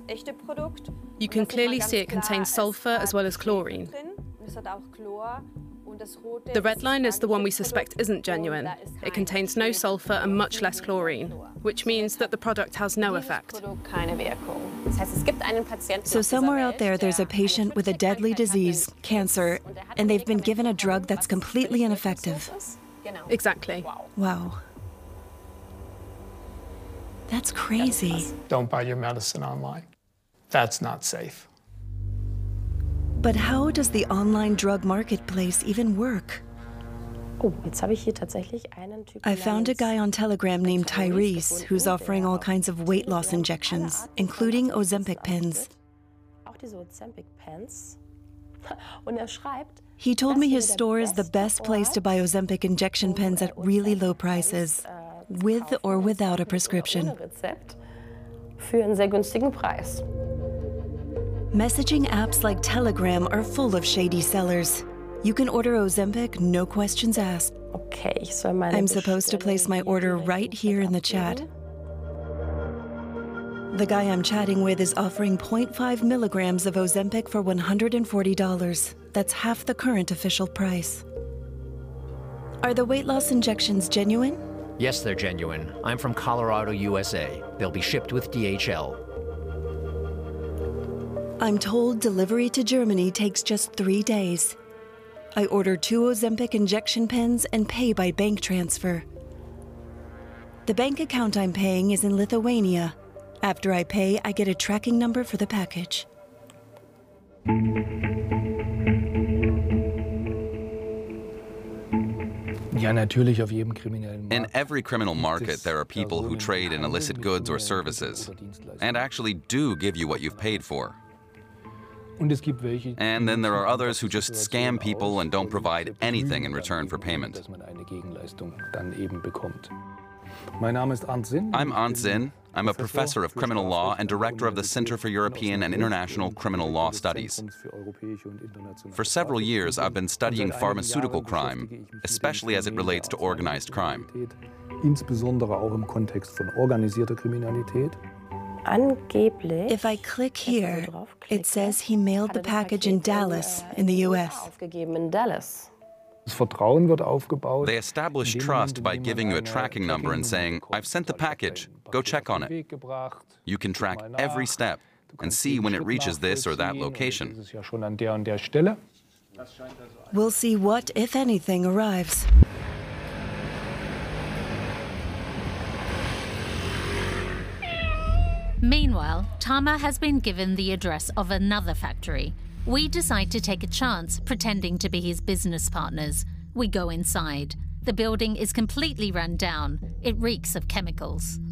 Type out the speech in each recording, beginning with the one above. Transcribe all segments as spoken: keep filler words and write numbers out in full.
You can clearly see it contains sulfur as well as chlorine. The red line is the one we suspect isn't genuine. It contains no sulfur and much less chlorine, which means that the product has no effect. So somewhere out there, there's a patient with a deadly disease, cancer, and they've been given a drug that's completely ineffective. Exactly. Wow. That's crazy. Don't buy your medicine online. That's not safe. But how does the online drug marketplace even work? I found a guy on Telegram named Tyrese who's offering all kinds of weight loss injections, including Ozempic pens. He told me his store is the best place to buy Ozempic injection pens at really low prices, with or without a prescription. Messaging apps like Telegram are full of shady sellers. You can order Ozempic, no questions asked. I'm supposed to place my order right here in the chat. The guy I'm chatting with is offering zero point five milligrams of Ozempic for one hundred forty dollars. That's half the current official price. Are the weight loss injections genuine? Yes, they're genuine. I'm from Colorado, U S A. They'll be shipped with D H L. I'm told delivery to Germany takes just three days. I order two Ozempic injection pens and pay by bank transfer. The bank account I'm paying is in Lithuania. After I pay, I get a tracking number for the package. In every criminal market, there are people who trade in illicit goods or services and actually do give you what you've paid for. And then there are others who just scam people and don't provide anything in return for payment. I'm Arndt Zinn. I'm a professor of criminal law and director of the Center for European and International Criminal Law Studies. For several years, I've been studying pharmaceutical crime, especially as it relates to organized crime. If I click here, it says he mailed the package in Dallas, in the U S. They establish trust by giving you a tracking number and saying, I've sent the package, go check on it. You can track every step and see when it reaches this or that location. We'll see what, if anything, arrives. Meanwhile, Tama has been given the address of another factory. We decide to take a chance, pretending to be his business partners. We go inside. The building is completely run down. It reeks of chemicals.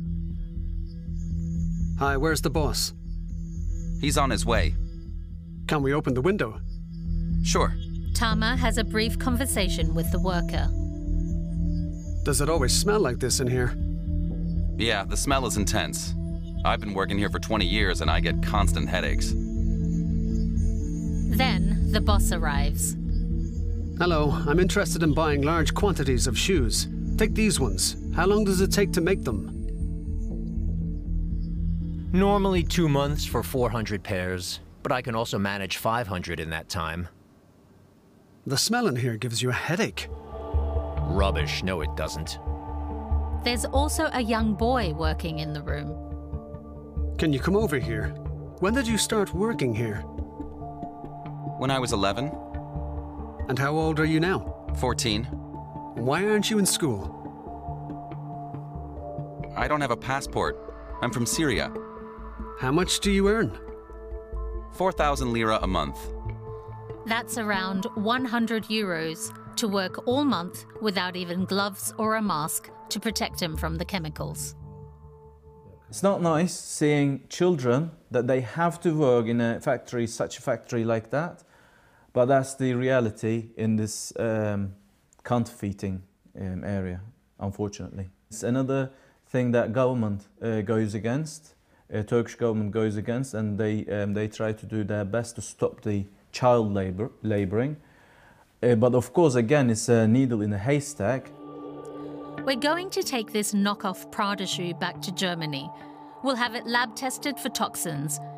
Hi, where's the boss? He's on his way. Can we open the window? Sure. Tama has a brief conversation with the worker. Does it always smell like this in here? Yeah, the smell is intense. I've been working here for twenty years and I get constant headaches. Then the boss arrives. Hello, I'm interested in buying large quantities of shoes. Take these ones. How long does it take to make them? Normally two months for four hundred pairs, but I can also manage five hundred in that time. The smell in here gives you a headache. Rubbish, no it doesn't. There's also a young boy working in the room. Can you come over here? When did you start working here? When I was eleven. And how old are you now? fourteen. Why aren't you in school? I don't have a passport. I'm from Syria. How much do you earn? four thousand lira a month. That's around one hundred euros to work all month without even gloves or a mask to protect him from the chemicals. It's not nice seeing children that they have to work in a factory, such a factory like that, but that's the reality in this um, counterfeiting um, area, unfortunately. It's another thing that government uh, goes against, uh, Turkish government goes against, and they, um, they try to do their best to stop the child labor, laboring. Uh, but of course, again, it's a needle in a haystack. We're going to take this knockoff Prada shoe back to Germany. We'll have it lab tested for toxins.